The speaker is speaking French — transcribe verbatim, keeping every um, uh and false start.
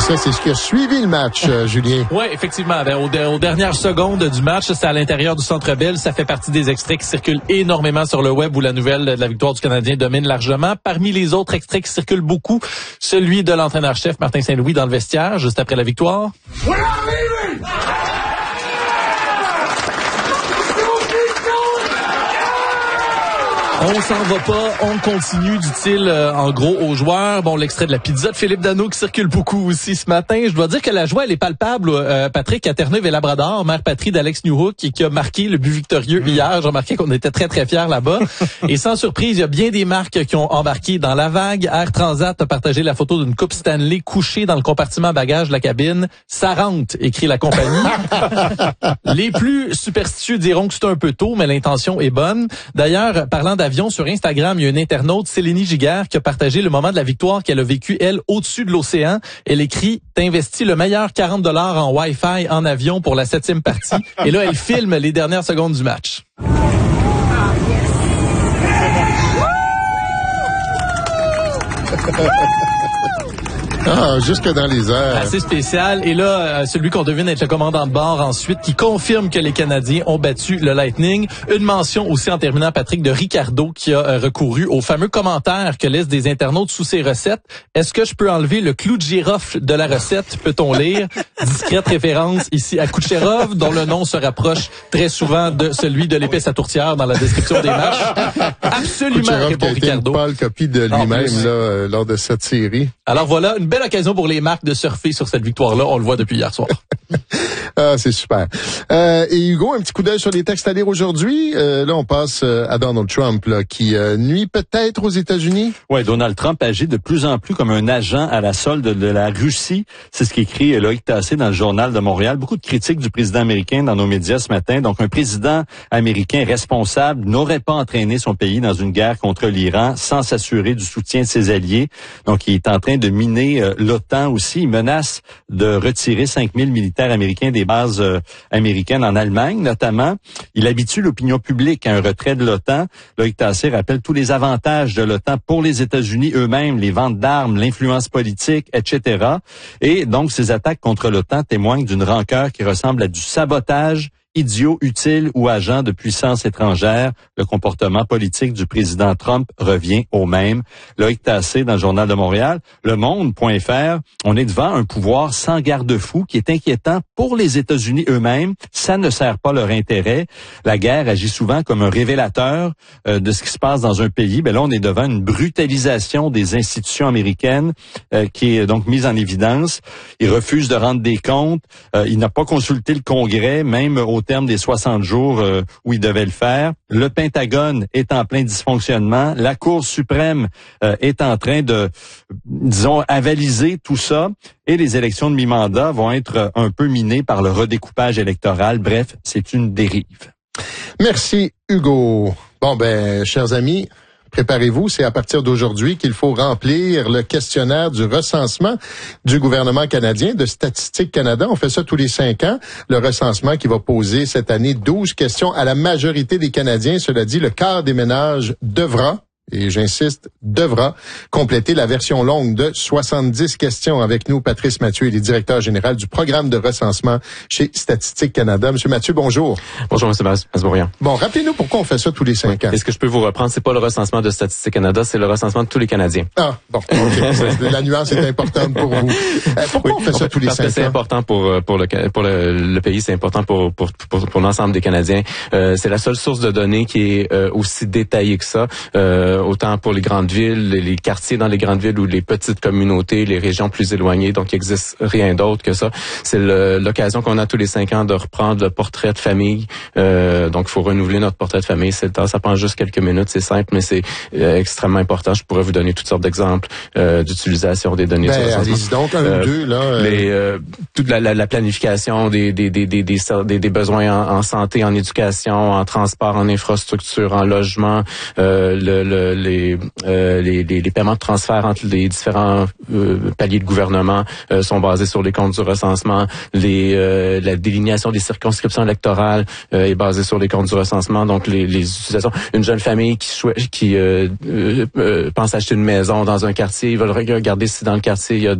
ça, c'est ce qui a suivi le match, euh, Julien. Oui, effectivement. Ben, aux, aux dernières secondes du match, c'est à l'intérieur du Centre Bell. Ça fait partie des extraits qui circulent énormément sur le web où la nouvelle de la victoire du Canadien domine largement. Parmi les autres extraits qui circulent beaucoup, celui de l'entraîneur-chef Martin Saint-Louis dans le vestiaire, juste après la victoire. On s'en va pas, on continue, dit-il euh, en gros aux joueurs. Bon, l'extrait de la pizza de Philippe Dano qui circule beaucoup aussi ce matin. Je dois dire que la joie, elle est palpable, euh, Patrick, à Terre-Neuve-et-Labrador, mère patrie d'Alex Newhook, qui, qui a marqué le but victorieux hier. J'ai remarqué qu'on était très, très fiers là-bas. Et sans surprise, il y a bien des marques qui ont embarqué dans la vague. Air Transat a partagé la photo d'une coupe Stanley couchée dans le compartiment bagage de la cabine. Ça rentre, écrit la compagnie. Les plus superstitieux diront que c'est un peu tôt, mais l'intention est bonne. D'ailleurs, parlant d'avion, sur Instagram, il y a une internaute, Célénie Giguère, qui a partagé le moment de la victoire qu'elle a vécu, elle, au-dessus de l'océan. Elle écrit « T'investis le meilleur quarante dollars en Wi-Fi en avion pour la septième partie. » Et là, elle filme les dernières secondes du match. Ah, jusque dans les airs. Assez spécial. Et là, euh, celui qu'on devine être le commandant de bord ensuite, qui confirme que les Canadiens ont battu le Lightning. Une mention aussi en terminant, Patrick, de Ricardo, qui a euh, recouru au fameux commentaire que laissent des internautes sous ses recettes. Est-ce que je peux enlever le clou de girofle de la recette? Peut-on lire? Discrète référence ici à Kucherov, dont le nom se rapproche très souvent de celui de l'épice à tourtière dans la description des matchs. Absolument, Kucherov répond qui a été Ricardo. une pâle copie de lui-même là, euh, lors de cette série. Alors voilà, une belle occasion pour les marques de surfer sur cette victoire-là. On le voit depuis hier soir. Ah, c'est super. Euh, et Hugo, un petit coup d'œil sur les textes à lire aujourd'hui. Euh, là, on passe euh, à Donald Trump, là, qui euh, nuit peut-être aux États-Unis. Oui, Donald Trump agit de plus en plus comme un agent à la solde de la Russie. C'est ce qu'écrit Loïc Tassé dans le Journal de Montréal. Beaucoup de critiques du président américain dans nos médias ce matin. Donc, un président américain responsable n'aurait pas entraîné son pays dans une guerre contre l'Iran sans s'assurer du soutien de ses alliés. Donc, il est en train de miner euh, l'OTAN aussi. Il menace de retirer cinq mille militaires américains des bases euh, américaines en Allemagne, notamment. Il habitue l'opinion publique à un retrait de l'OTAN. Loïc Tassé rappelle tous les avantages de l'OTAN pour les États-Unis eux-mêmes, les ventes d'armes, l'influence politique, et cetera. Et donc, ces attaques contre l'OTAN témoignent d'une rancœur qui ressemble à du sabotage idiot, utile ou agent de puissance étrangère. Le comportement politique du président Trump revient au même. Loïc Tassé dans le Journal de Montréal. Le Monde point F R, on est devant un pouvoir sans garde-fou qui est inquiétant pour les États-Unis eux-mêmes. Ça ne sert pas leur intérêt. La guerre agit souvent comme un révélateur euh, de ce qui se passe dans un pays. Ben là, on est devant une brutalisation des institutions américaines euh, qui est donc mise en évidence. Il refuse de rendre des comptes. Euh, il n'a pas consulté le Congrès, même au terme des soixante jours euh, où il devait le faire. Le Pentagone est en plein dysfonctionnement. La Cour suprême euh, est en train de, disons, avaliser tout ça. Et les élections de mi-mandat vont être un peu minées par le redécoupage électoral. Bref, c'est une dérive. Merci, Hugo. Bon, ben, chers amis, préparez-vous, c'est à partir d'aujourd'hui qu'il faut remplir le questionnaire du recensement du gouvernement canadien, de Statistique Canada. On fait ça tous les cinq ans. Le recensement qui va poser cette année douze questions à la majorité des Canadiens. Cela dit, le quart des ménages devra, et j'insiste, devra compléter la version longue de soixante-dix questions. Avec nous, Patrice Mathieu, il est directeur général du programme de recensement chez Statistique Canada. Monsieur Mathieu, bonjour. Bonjour, Monsieur Masbourian. Bon, rappelez-nous pourquoi on fait ça tous les cinq oui. ans. Est-ce que je peux vous reprendre? C'est pas le recensement de Statistique Canada, c'est le recensement de tous les Canadiens. Ah, bon, ok. La nuance est importante pour vous. Euh, pourquoi oui, on fait ça tous les parce cinq ans? Parce que c'est important pour pour le pour le, le pays, c'est important pour pour pour, pour l'ensemble des Canadiens. Euh, c'est la seule source de données qui est euh, aussi détaillée que ça, euh, autant pour les grandes villes, les quartiers dans les grandes villes ou les petites communautés, les régions plus éloignées. Donc, il n'existe rien d'autre que ça. C'est le, l'occasion qu'on a tous les cinq ans de reprendre le portrait de famille. Euh, donc, il faut renouveler notre portrait de famille. C'est le temps. Ça prend juste quelques minutes. C'est simple, mais c'est euh, extrêmement important. Je pourrais vous donner toutes sortes d'exemples euh, d'utilisation des données. Ben, allez-y donc, un euh, ou deux, là. Euh... Les, euh, toute la, la, la planification des, des, des, des, des, des, des besoins en, en santé, en éducation, en transport, en infrastructure, en logement, euh, le, le, les Euh, les, les, les paiements de transfert entre les différents euh, paliers de gouvernement euh, sont basés sur les comptes du recensement. Les, euh, la délignation des circonscriptions électorales euh, est basée sur les comptes du recensement. Donc, les, les utilisations. Une jeune famille qui, qui euh, euh, euh, pense acheter une maison dans un quartier, ils veulent regarder si dans le quartier il y a